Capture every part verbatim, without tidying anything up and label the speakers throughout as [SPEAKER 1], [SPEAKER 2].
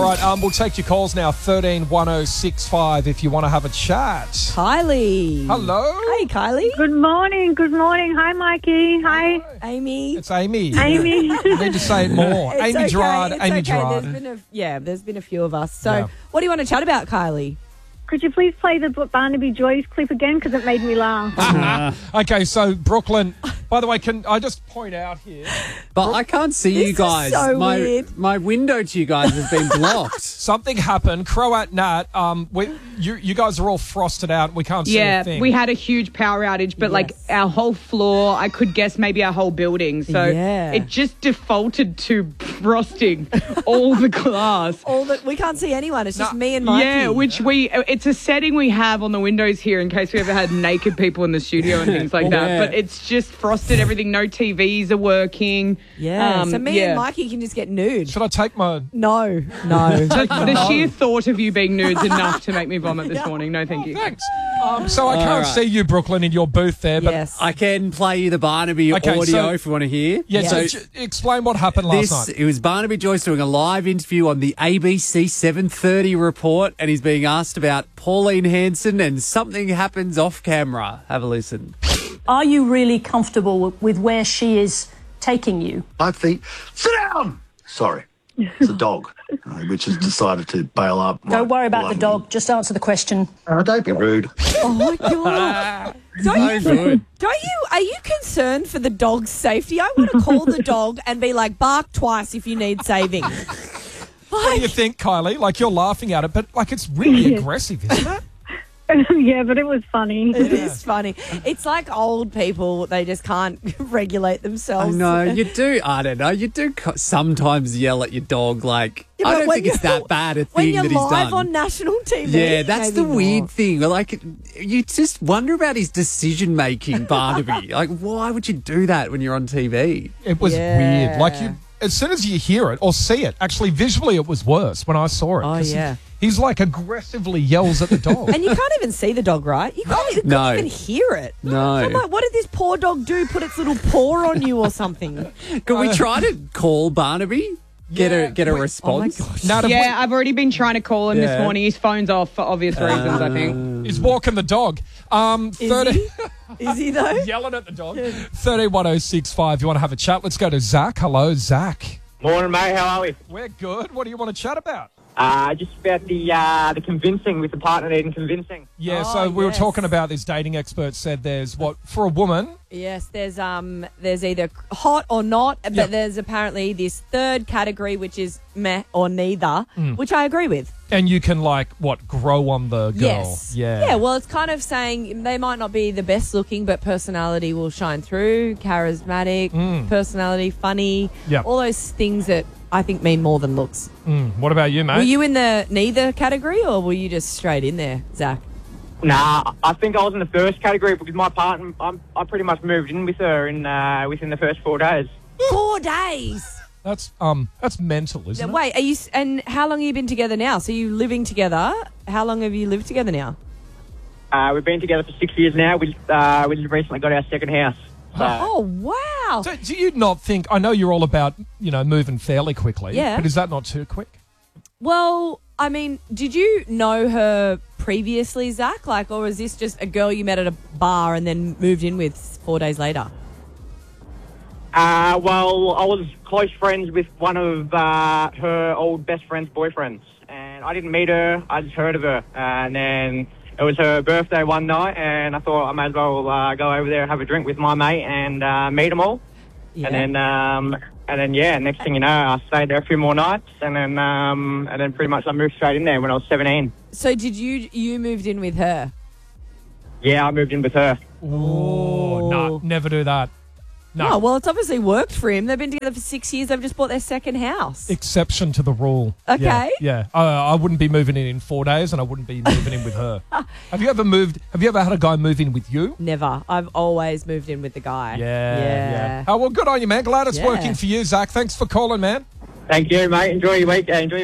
[SPEAKER 1] right, um, we'll take your calls now. thirteen one oh six five if you want to have a chat.
[SPEAKER 2] Kylie.
[SPEAKER 1] Hello.
[SPEAKER 2] Hey, Kylie.
[SPEAKER 3] Good morning. Good morning. Hi, Mikey. Hi,
[SPEAKER 2] Amy.
[SPEAKER 1] It's Amy.
[SPEAKER 3] Amy.
[SPEAKER 1] You need to say it more.
[SPEAKER 2] It's
[SPEAKER 1] Amy
[SPEAKER 2] okay,
[SPEAKER 1] Gerard.
[SPEAKER 2] it's
[SPEAKER 1] Amy
[SPEAKER 2] okay.
[SPEAKER 1] Gerard.
[SPEAKER 2] There's been a, yeah, there's been a few of us. So
[SPEAKER 1] Yeah.
[SPEAKER 2] what do you want to chat about, Kylie?
[SPEAKER 3] Could you please play the Barnaby Joyce clip again? Because it made me laugh.
[SPEAKER 1] Okay, so Brooklyn. By the way, can I just point out here?
[SPEAKER 4] But I can't see
[SPEAKER 2] This
[SPEAKER 4] you
[SPEAKER 2] is
[SPEAKER 4] guys.
[SPEAKER 2] so
[SPEAKER 4] my
[SPEAKER 2] weird.
[SPEAKER 4] my window to you guys has been blocked.
[SPEAKER 1] Something happened. Croat Nat, um, we, you, you guys are all frosted out. We can't see a
[SPEAKER 5] Yeah,
[SPEAKER 1] thing.
[SPEAKER 5] we had a huge power outage, but like
[SPEAKER 2] Yes.
[SPEAKER 5] our whole floor, I could guess maybe our whole building. So
[SPEAKER 2] Yeah.
[SPEAKER 5] it just defaulted to frosting all the glass.
[SPEAKER 2] All that we can't see anyone. It's just
[SPEAKER 1] No.
[SPEAKER 2] me and Mikey.
[SPEAKER 5] Yeah, which we, it's a setting we have on the windows here in case we ever had naked people in the studio and things like that.
[SPEAKER 4] Yeah.
[SPEAKER 5] But it's just frosted everything. No T Vs are working.
[SPEAKER 2] Yeah.
[SPEAKER 5] Um,
[SPEAKER 2] so me
[SPEAKER 5] yeah.
[SPEAKER 2] and Mikey can just get nude.
[SPEAKER 1] Should I take my...
[SPEAKER 2] No, no.
[SPEAKER 5] The, the sheer thought of you being nude is enough to make me vomit this
[SPEAKER 2] Yeah.
[SPEAKER 5] morning. No, thank you.
[SPEAKER 1] Thanks. Um, so I can't
[SPEAKER 4] All right.
[SPEAKER 1] see you, Brooklyn, in your booth there. But
[SPEAKER 2] yes.
[SPEAKER 4] I can play you the Barnaby
[SPEAKER 1] Okay,
[SPEAKER 4] audio
[SPEAKER 1] so-
[SPEAKER 4] if you want to hear.
[SPEAKER 1] Yeah,
[SPEAKER 2] Yeah.
[SPEAKER 1] so j- explain what happened last
[SPEAKER 4] This
[SPEAKER 1] night.
[SPEAKER 4] it was Barnaby Joyce doing a live interview on the A B C seven thirty report, and he's being asked about Pauline Hanson, and something happens off camera. Have a listen.
[SPEAKER 6] Are you really comfortable with, with where she is taking you?
[SPEAKER 7] I think, sit down! Sorry, it's a dog, uh, which has decided to bail up.
[SPEAKER 6] Don't worry about the dog. Just answer the question.
[SPEAKER 7] Uh, don't be rude.
[SPEAKER 2] Oh my god. Don't
[SPEAKER 4] So
[SPEAKER 2] you,
[SPEAKER 4] good.
[SPEAKER 2] don't you, are you concerned for the dog's safety? I want to call the dog and be like, bark twice if you need saving.
[SPEAKER 1] What do you think, Kylie? Like, you're laughing at it, but, like, it's really aggressive, isn't it?
[SPEAKER 3] Yeah, but it was funny.
[SPEAKER 2] It is funny. It's like old people; they just can't regulate
[SPEAKER 4] I
[SPEAKER 2] themselves.
[SPEAKER 4] know you do. I don't know. You do co- sometimes yell at your dog. Like
[SPEAKER 2] Yeah,
[SPEAKER 4] I
[SPEAKER 2] but
[SPEAKER 4] don't
[SPEAKER 2] when
[SPEAKER 4] think it's
[SPEAKER 2] you're-
[SPEAKER 4] that bad a
[SPEAKER 2] when
[SPEAKER 4] thing
[SPEAKER 2] you're
[SPEAKER 4] that he's
[SPEAKER 2] live
[SPEAKER 4] done.
[SPEAKER 2] on national T V.
[SPEAKER 4] Yeah, that's
[SPEAKER 2] maybe
[SPEAKER 4] the
[SPEAKER 2] not.
[SPEAKER 4] weird thing. Like, you just wonder about his decision making, Barnaby. Like, why would you do that when you're on T V?
[SPEAKER 1] It was
[SPEAKER 2] Yeah.
[SPEAKER 1] weird. Like, you, as soon as you hear it or see it, actually, visually, it was worse when I saw it.
[SPEAKER 2] Oh,
[SPEAKER 1] 'cause he-
[SPEAKER 2] yeah.
[SPEAKER 1] he's, like, aggressively yells at the dog.
[SPEAKER 2] And you can't even see the dog, right? You can't, you can't
[SPEAKER 4] No.
[SPEAKER 2] even hear it.
[SPEAKER 4] No.
[SPEAKER 2] So I'm like, what did this poor dog do? Put its little paw on you or something?
[SPEAKER 4] Can we try to call Barnaby? Get
[SPEAKER 1] Yeah,
[SPEAKER 4] a get a
[SPEAKER 1] we-
[SPEAKER 4] response.
[SPEAKER 2] Oh my gosh.
[SPEAKER 1] Nat,
[SPEAKER 5] Yeah, I've already been trying to call him
[SPEAKER 4] Yeah.
[SPEAKER 5] this morning. His phone's off for obvious reasons, I think.
[SPEAKER 1] he's walking the dog. Um,
[SPEAKER 2] Is
[SPEAKER 1] thirty
[SPEAKER 2] he? Is he though?
[SPEAKER 1] yelling at the dog. thirteen one oh six five. You want to have a chat? Let's go to Zach. Hello, Zach.
[SPEAKER 8] Morning, mate. How are we?
[SPEAKER 1] We're good. What do you want to chat about?
[SPEAKER 8] Uh, just about the uh, the convincing with the partner needing convincing.
[SPEAKER 1] Yeah,
[SPEAKER 2] Oh,
[SPEAKER 1] so we
[SPEAKER 2] yes.
[SPEAKER 1] were talking about this. Dating expert said there's what for a woman.
[SPEAKER 2] Yes, there's um, there's either hot or not, but
[SPEAKER 1] Yep.
[SPEAKER 2] there's apparently this third category which is meh or neither,
[SPEAKER 1] Mm.
[SPEAKER 2] which I agree with.
[SPEAKER 1] And you can, like, what, grow on the girl.
[SPEAKER 2] Yes.
[SPEAKER 1] Yeah.
[SPEAKER 2] Yeah, well, it's kind of saying they might not be the best looking, but personality will shine through, charismatic,
[SPEAKER 1] Mm.
[SPEAKER 2] personality, funny,
[SPEAKER 1] Yep.
[SPEAKER 2] all those things that I think mean more than looks.
[SPEAKER 1] Mm. What about you, mate?
[SPEAKER 2] Were you in the neither category or were you just straight in there, Zach?
[SPEAKER 8] Nah, I think I was in the first category because my partner, I'm, I pretty much moved in with her in uh, within the first four days.
[SPEAKER 2] Four days.
[SPEAKER 1] That's um, that's mental, isn't it?
[SPEAKER 2] Wait, are you? s- And how long have you been together now? So you living together? How long have you lived together now?
[SPEAKER 8] Uh, we've been together for six years now. We uh, we just recently got our second house. So,
[SPEAKER 2] Oh wow!
[SPEAKER 1] So do you not think? I know you're all about, you know, moving fairly quickly.
[SPEAKER 2] Yeah.
[SPEAKER 1] But is that not too quick?
[SPEAKER 2] Well, I mean, did you know her previously, Zach? Like, or was this just a girl you met at a bar and then moved in with four days later?
[SPEAKER 8] uh, well, I was close friends with one of uh, her old best friend's boyfriends, and I didn't meet her. I just heard of her, and then it was her birthday one night, and I thought I may as well uh, go over there and have a drink with my mate and uh, meet them all.
[SPEAKER 2] Yeah.
[SPEAKER 8] And then, um, and then, yeah. Next thing you know, I stayed there a few more nights, and then, um, and then, pretty much, I moved straight in there when I was seventeen.
[SPEAKER 2] So did you? You moved in with her?
[SPEAKER 8] Yeah, I moved in with her.
[SPEAKER 1] Oh, no, never do that. No.
[SPEAKER 2] Oh well, it's obviously worked for him. They've been together for six years. They've just bought their second house.
[SPEAKER 1] Exception to the rule.
[SPEAKER 2] Okay.
[SPEAKER 1] Yeah. yeah. Uh, I wouldn't be moving in in four days, and I wouldn't be moving in with her. Have you ever moved? Have you ever had a guy move in with you?
[SPEAKER 2] Never. I've always moved in with the guy.
[SPEAKER 1] Yeah.
[SPEAKER 2] Yeah.
[SPEAKER 1] Oh well, good on you, man. Glad it's
[SPEAKER 2] Yeah.
[SPEAKER 1] working for you, Zach. Thanks for calling, man.
[SPEAKER 8] Thank you, mate. Enjoy your week. Uh, enjoy your week.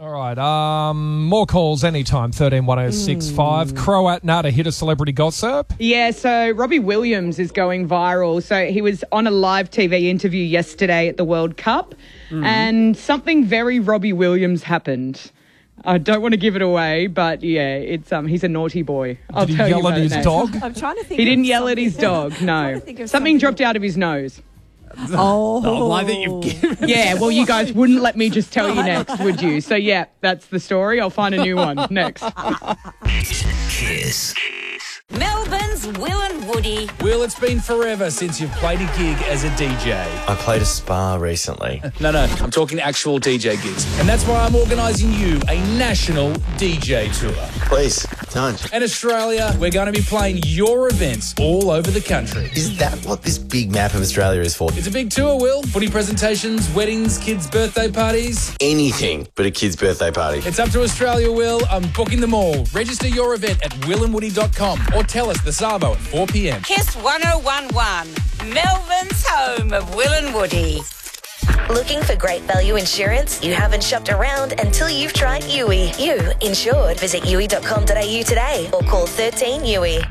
[SPEAKER 1] All right. Um, more calls anytime. thirteen one oh six five. Croat Nada hit a celebrity gossip.
[SPEAKER 5] Yeah, so Robbie Williams is going viral. So he was on a live T V interview yesterday at the World Cup, mm. and something very Robbie Williams happened. I don't want to give it away, but yeah, it's um, he's a naughty boy. I'll
[SPEAKER 1] Did he
[SPEAKER 5] tell
[SPEAKER 1] yell
[SPEAKER 5] you
[SPEAKER 1] at
[SPEAKER 5] about
[SPEAKER 1] his
[SPEAKER 5] it next.
[SPEAKER 1] dog?
[SPEAKER 2] I'm trying to think.
[SPEAKER 5] He
[SPEAKER 2] of
[SPEAKER 5] didn't yell at
[SPEAKER 2] something.
[SPEAKER 5] his dog.
[SPEAKER 2] I'm trying
[SPEAKER 5] No,
[SPEAKER 2] to think of
[SPEAKER 5] something dropped out of his nose.
[SPEAKER 2] Oh,
[SPEAKER 4] Oh, why that you've given
[SPEAKER 5] Yeah, well, you guys wouldn't let me just tell you next, would you? So yeah, that's the story. I'll find a new one next.
[SPEAKER 9] Kiss. Melbourne's Will and Woody.
[SPEAKER 10] Will, it's been forever since you've played a gig as a D J.
[SPEAKER 11] I played a spa recently.
[SPEAKER 10] No, no, I'm talking actual D J gigs. And that's why I'm organising you a national D J tour.
[SPEAKER 11] Please, don't.
[SPEAKER 10] In Australia, we're going to be playing your events all over the country.
[SPEAKER 11] Is that what this big map of Australia is for?
[SPEAKER 10] It's a big tour, Will. Footy presentations, weddings, kids' birthday parties.
[SPEAKER 11] Anything but a kid's birthday party.
[SPEAKER 10] It's up to Australia, Will. I'm booking them all. Register your event at will and woody dot com or tell us the Savo at four p.m.
[SPEAKER 9] Kiss one oh one one. Melbourne's home of Will and Woody.
[SPEAKER 12] Looking for great value insurance? You haven't shopped around until you've tried U I. You insured. Visit U I dot com dot a u today or call thirteen U I.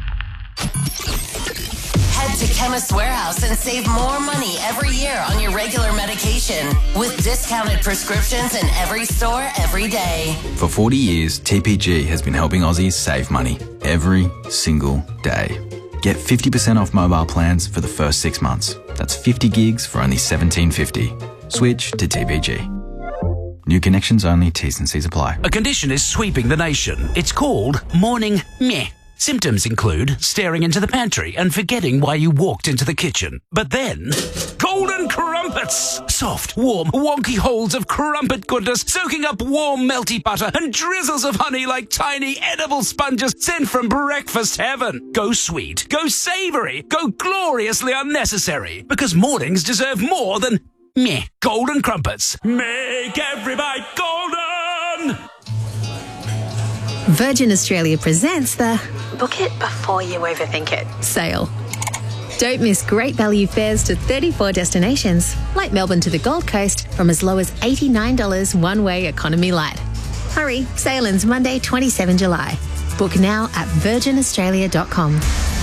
[SPEAKER 13] Head to Chemist Warehouse and save more money every year on your regular medication with discounted prescriptions in every store every day.
[SPEAKER 14] For forty years, T P G has been helping Aussies save money every single day. Get fifty percent off mobile plans for the first six months. That's fifty gigs for only seventeen fifty. Switch to T P G. New connections only, T's and C's apply.
[SPEAKER 15] A condition is sweeping the nation. It's called morning meh. Symptoms include staring into the pantry and forgetting why you walked into the kitchen. But then, golden crumpets! Soft, warm, wonky holes of crumpet goodness soaking up warm, melty butter and drizzles of honey like tiny edible sponges sent from breakfast heaven. Go sweet, go savoury, go gloriously unnecessary. Because mornings deserve more than meh. Golden crumpets. Make every bite golden!
[SPEAKER 16] Virgin Australia presents the Book It Before You Overthink It sale. Don't miss great value fares to thirty-four destinations, like Melbourne to the Gold Coast, from as low as eighty-nine dollars one-way economy light. Hurry, sale ends Monday, the twenty-seventh of July. Book now at virgin australia dot com.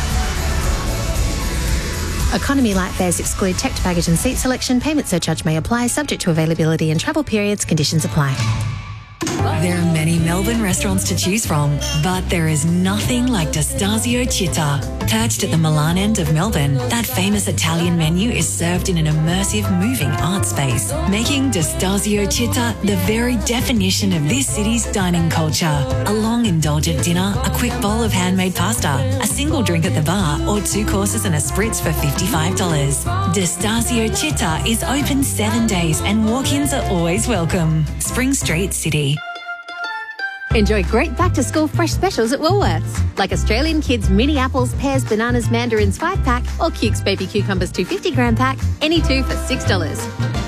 [SPEAKER 16] Economy light fares exclude checked baggage and seat selection. Payment surcharge may apply, subject to availability and travel periods. Conditions apply.
[SPEAKER 17] There are many Melbourne restaurants to choose from, but there is nothing like Destasio Città. Perched at the Milan end of Melbourne, that famous Italian menu is served in an immersive, moving art space, making Destasio Città the very definition of this city's dining culture. A long, indulgent dinner, a quick bowl of handmade pasta, a single drink at the bar, or two courses and a spritz for fifty-five dollars. Destasio Città is open seven days and walk-ins are always welcome. Spring Street, City.
[SPEAKER 16] Enjoy great back-to-school fresh specials at Woolworths, like Australian Kids mini apples, pears, bananas, mandarins five pack, or Cukes baby cucumbers two hundred fifty gram pack, any two for six dollars.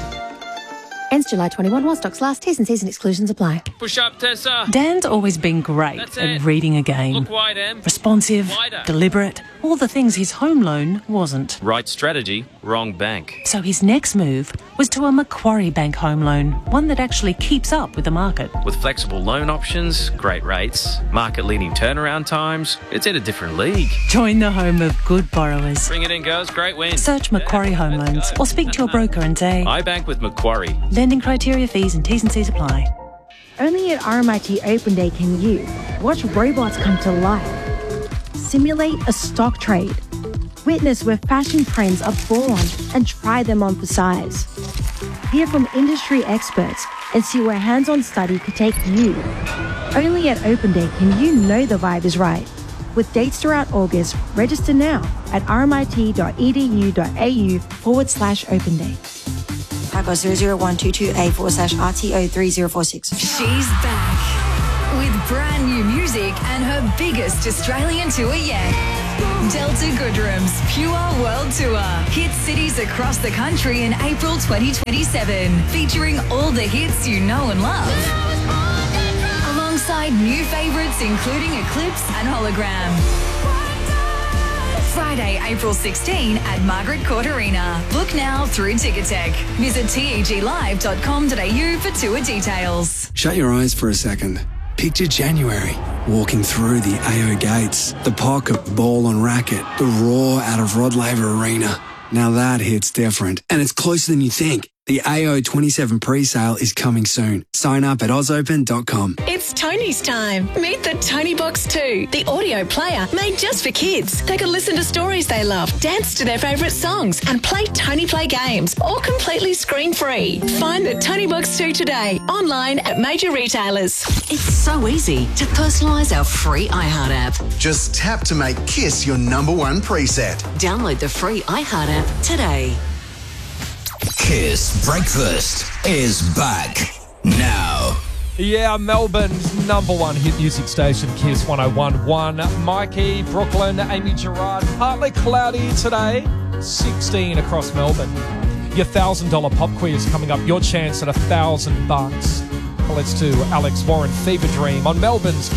[SPEAKER 16] Ends July twenty-first while stocks last. T's and C's and exclusions apply.
[SPEAKER 18] Push up, Tessa.
[SPEAKER 6] Dan's always been great
[SPEAKER 18] That's
[SPEAKER 6] at
[SPEAKER 18] it.
[SPEAKER 6] reading a game.
[SPEAKER 18] Look wide, Em.
[SPEAKER 6] Responsive,
[SPEAKER 18] Wider.
[SPEAKER 6] deliberate, all the things his home loan wasn't.
[SPEAKER 18] Right strategy, wrong bank.
[SPEAKER 6] So his next move was to a Macquarie Bank home loan, one that actually keeps up with the market.
[SPEAKER 18] With flexible loan options, great rates, market-leading turnaround times, it's in a different league.
[SPEAKER 6] Join the home of good borrowers.
[SPEAKER 18] Bring it in, girls. Great win.
[SPEAKER 6] Search Macquarie Home Loans or speak to your broker and say,
[SPEAKER 18] I bank with Macquarie.
[SPEAKER 6] lending criteria, fees and T's and C's apply.
[SPEAKER 19] Only at R M I T Open Day can you watch robots come to life, simulate a stock trade, witness where fashion trends are born and try them on for size. Hear from industry experts and see where hands-on study could take you. Only at Open Day can you know the vibe is right. With dates throughout August, register now at rmit.edu.au forward slash open day.
[SPEAKER 20] Typo zero zero one two two A forward slash R T O three zero four six.
[SPEAKER 17] She's back with brand new music and her biggest Australian tour yet. Delta Goodrum's Pure World Tour. Hit cities across the country in April twenty twenty-seven, featuring all the hits you know and love. Alongside new favourites including Eclipse and Hologram. Friday, April sixteenth at Margaret Court Arena. Book now through Ticketek. Visit T E G live dot com dot a u for tour details.
[SPEAKER 21] Shut your eyes for a second. Picture January, walking through the A O gates, the pocket ball and racket, the roar out of Rod Laver Arena. Now that hits different, and it's closer than you think. The A O twenty-seven pre-sale is coming soon. Sign up at oz open dot com.
[SPEAKER 22] It's Tony's time. Meet the Tony Box two, the audio player made just for kids. They can listen to stories they love, dance to their favourite songs, and play Tony Play games, all completely screen-free. Find the Tony Box two today, online at major retailers.
[SPEAKER 17] It's so easy to personalise our free iHeart app.
[SPEAKER 23] Just tap to make Kiss your number one preset.
[SPEAKER 17] Download the free iHeart app today.
[SPEAKER 24] Kiss Breakfast is back now.
[SPEAKER 1] Yeah, Melbourne's number one hit music station, Kiss one oh one point one. Mikey, Brooklyn, Amy Gerard, partly cloudy today, sixteen across Melbourne. Your one thousand dollars pop quiz coming up, your chance at a thousand bucks. Let's do Alex Warren Fever Dream on Melbourne's